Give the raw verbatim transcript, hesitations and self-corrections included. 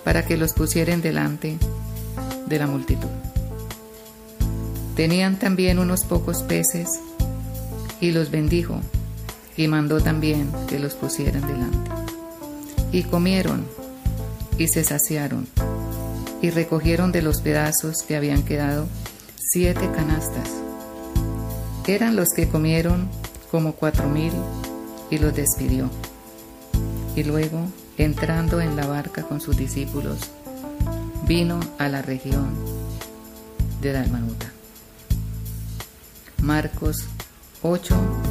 para que los pusieren delante de la multitud. Tenían también unos pocos peces, y los bendijo, y mandó también que los pusieran delante. Y comieron, y se saciaron, y recogieron de los pedazos que habían quedado siete canastas. Eran los que comieron como cuatro mil, y los despidió. Y luego, entrando en la barca con sus discípulos, vino a la región de Dalmanuta. Marcos ocho,